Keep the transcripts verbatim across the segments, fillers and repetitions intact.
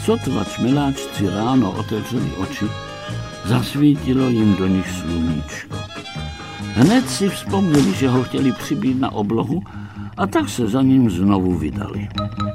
Sotva čmeláčci ráno otevřeli oči, zasvítilo jim do nich sluníčko. Hned si vzpomněli, že ho chtěli přibít na oblohu, a tak se za ním znovu vydali.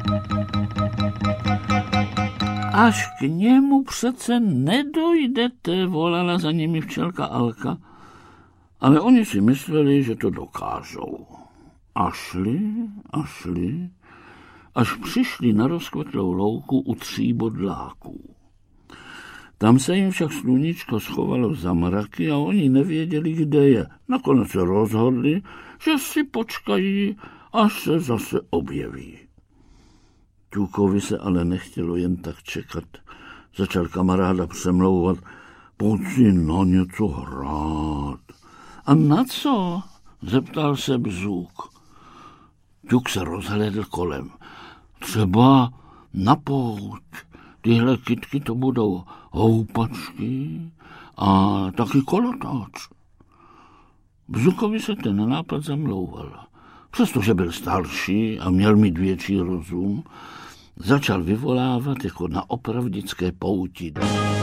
Až k němu přece nedojdete, volala za nimi včelka Alka, ale oni si mysleli, že to dokážou. A šli a šli, až přišli na rozkvetlou louku u tří bodláků. Tam se jim však sluníčko schovalo za mraky a oni nevěděli, kde je. Nakonec se rozhodli, že si počkají, až se zase objeví. Ťukovi se ale nechtělo jen tak čekat. Začal kamaráda přemlouvat, pojď si na něco hrát. A na co? Zeptal se Bzůk. Ťuk se rozhlédl kolem. Třeba na pouť. Tyhle kytky to budou houpačky a taky kolotáč. Bzukovi se ten nápad zamlouval. Přestože byl starší a měl mít větší rozum, začal vyvolávat jako na opravdické pouti.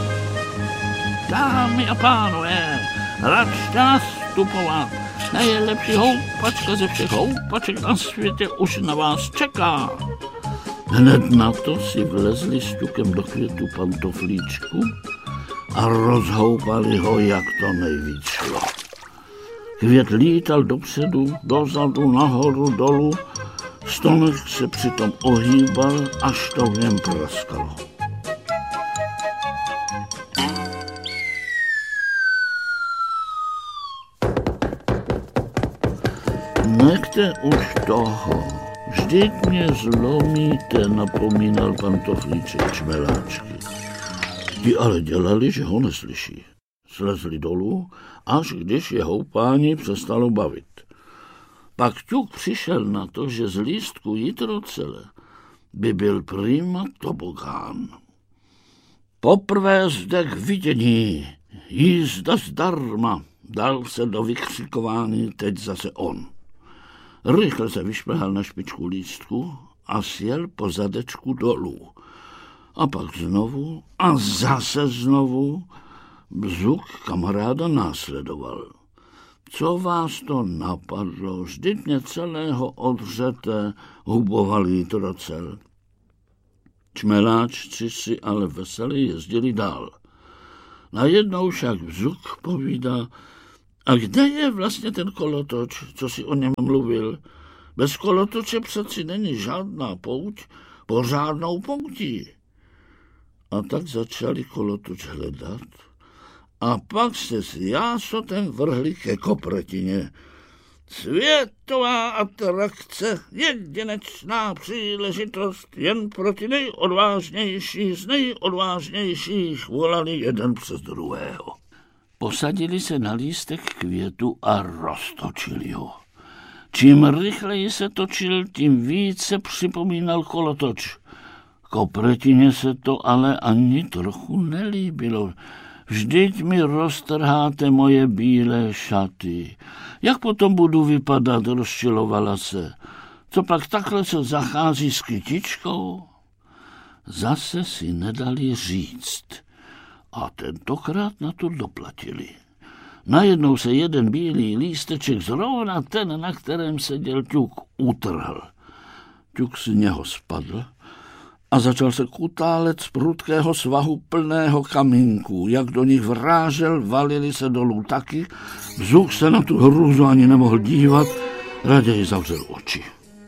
Dámy a pánové, račte nastupovat. Nejlepší houpačka ze všech houpaček na světě už na vás čeká. Hned na to si vlezli s Ťukem do květu pantoflíčku a rozhoupali ho, jak to nejvíc šlo. Květ lítal dopředu, dozadu, nahoru, dolů, stonek se přitom ohýbal, až to v něm praskalo. Nechte už toho, vždyť mě zlomíte, napomínal pantoflíček čmeláčky. Ti ale dělali, že ho neslyší. Slezli dolů, až když je houpání přestalo bavit. Pak Ťuk přišel na to, že z lístku jitrocele by byl prima tobogán. Poprvé zde k vidění, jízda zdarma, dal se do vykřikování teď zase on. Rychle se vyšplhal na špičku lístku a sjel po zadečku dolů. A pak znovu a zase znovu Bzuk kamaráda následoval. Co vás to napadlo? Vždyť mě celého odřete, huboval jitrocel. Čmeláčci si ale veselě jezdili dál. Najednou však Bzuk povídá, a kde je vlastně ten kolotoč, co si o něm mluvil? Bez kolotoče přeci není žádná pouť, pořádnou poutí. A tak začali kolotoč hledat a pak se s jásotem vrhli ke kopretině. Světová atrakce, jedinečná příležitost, jen pro ty nejodvážnější z nejodvážnějších, volali jeden přes druhého. Posadili se na lístek květu a roztočili ho. Čím rychleji se točil, tím více připomínal kolotoč. Kopretině se to ale ani trochu nelíbilo. Vždyť mi roztrháte moje bílé šaty. Jak potom budu vypadat, rozčilovala se. Co pak takhle se zachází s kytičkou? Zase si nedali říct. A tentokrát na to doplatili. Najednou se jeden bílý lísteček, zrovna ten, na kterém seděl Ťuk, utrhl. Ťuk z něho spadl a začal se kutálet z prudkého svahu plného kamínků. Jak do nich vrážel, valili se dolů taky. Bzuk se na tu hrůzu ani nemohl dívat, raději zavřel oči.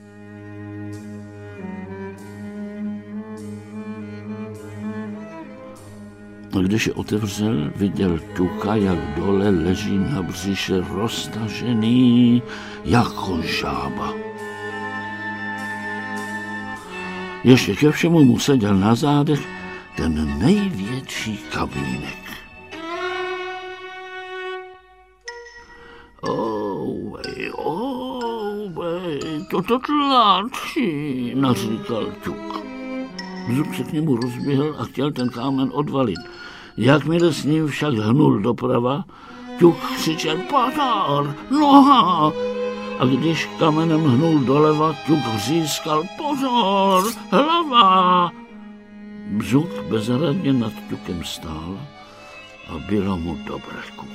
A když je otevřel, viděl Ťuka, jak dole leží na břiše roztažený jako žába. Ještě ke všemu mu seděl na zádech ten největší kamínek. Ouvej, ouvej, toto tlačí, naříkal Ťuk. Bzuk se k němu rozběhl a chtěl ten kámen odvalit. Jakmile s ním však hnul doprava, Ťuk křičel pozor, noha! A když kamenem hnul doleva, Ťuk vřískal pozor, hlava! Bzuk bezradně nad ťukem stál a bylo mu dobréku.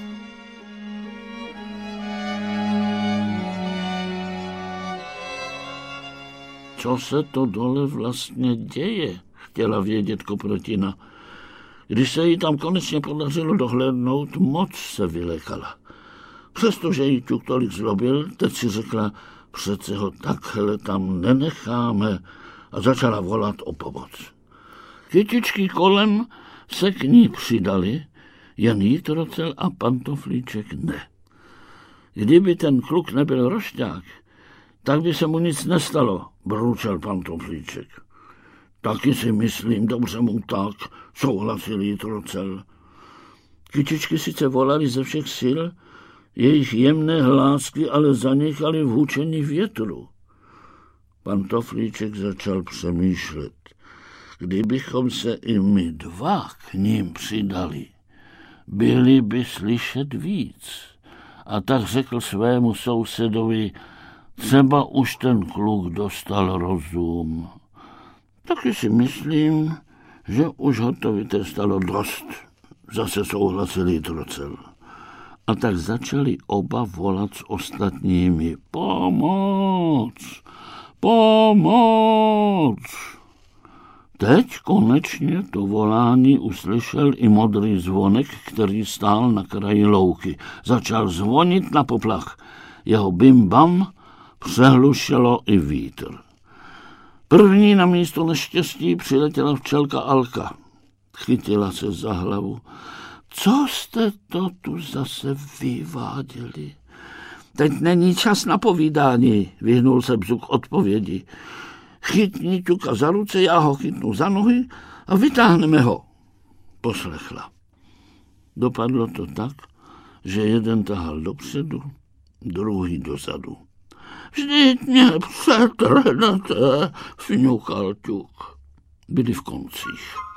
Co se to dole vlastně děje, chtěla vědět Koprotina. Když se jí tam konečně podařilo dohlédnout, moc se vylékala. Přestože jí ťuk tolik zlobil, teď si řekla, přece ho takhle tam nenecháme, a začala volat o pomoc. Kytičky kolem se k ní přidali, jen Jitrocel a Pantoflíček ne. Kdyby ten kluk nebyl rošťák, tak by se mu nic nestalo, bručel Pantoflíček. Taky si myslím, dobře mu tak, souhlasil Jitrocel. Kytičky sice volali ze všech sil, jejich jemné hlásky ale zanikaly v hučení větru. Pantoflíček začal přemýšlet. Kdybychom se i my dva k ním přidali, byli by slyšet víc. A tak řekl svému sousedovi, třeba už ten kluk dostal rozum. Taky si myslím, že už ho to vytrestalo dost, zase souhlasil Jitrocel. A tak začali oba volat s ostatními. Pomoc! Pomoc! Teď konečně to volání uslyšel i modrý zvonek, který stál na kraji louky. Začal zvonit na poplach. Jeho bim-bam přehlušilo i vítr. První na místo neštěstí přiletěla včelka Alka. Chytila se za hlavu. Co jste to tu zase vyváděli? Teď není čas na povídání, vyhnul se Bzuk odpovědi. Chytni ťuka za ruce, já ho chytnu za nohy a vytáhneme ho. Poslechla. Dopadlo to tak, že jeden tahal dopředu, druhý dozadu. Vždyť mě přetrhnete, fňukal ťuk. Byli v koncích.